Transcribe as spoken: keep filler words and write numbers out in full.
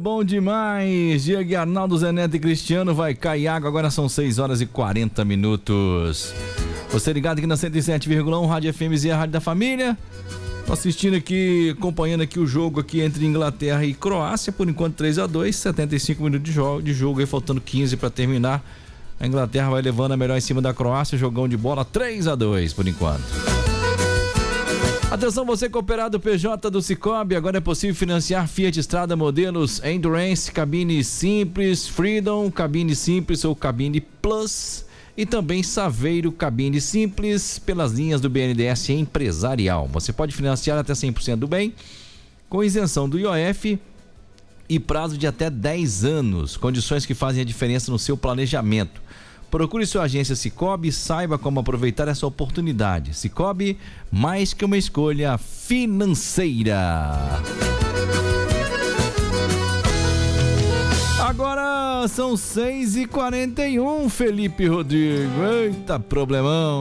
bom demais. Diego Arnaldo, Zé Neto e Cristiano, vai cair água, agora são seis horas e quarenta minutos. Você ligado aqui na cento e sete vírgula um, Rádio F M Z, a Rádio da Família. Tô assistindo aqui, acompanhando aqui o jogo aqui entre Inglaterra e Croácia, por enquanto três a dois, setenta e cinco minutos de jogo, de jogo aí, faltando quinze para terminar. A Inglaterra vai levando a melhor em cima da Croácia, jogão de bola três a dois por enquanto. Atenção, você cooperado P J do Sicoob, agora é possível financiar Fiat Strada modelos Endurance, cabine simples, Freedom, cabine simples ou cabine Plus e também Saveiro, cabine simples pelas linhas do B N D E S empresarial. Você pode financiar até cem por cento do bem, com isenção do I O F e prazo de até dez anos, condições que fazem a diferença no seu planejamento. Procure sua agência Sicoob e saiba como aproveitar essa oportunidade. Sicoob, mais que uma escolha financeira. Agora são seis e quarenta e um, Felipe Rodrigo. Eita, problemão.